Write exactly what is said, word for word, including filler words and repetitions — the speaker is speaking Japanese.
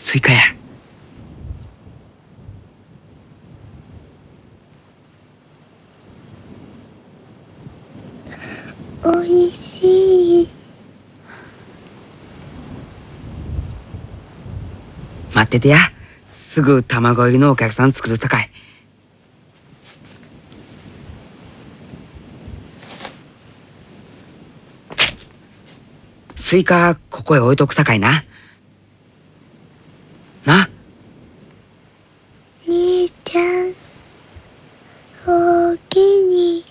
スイカや。 おいしい。 待っててや。すぐ卵入りのお客さん作るさかい。スイカここへ置いとくさかいな。な。 兄ちゃん、おおきに。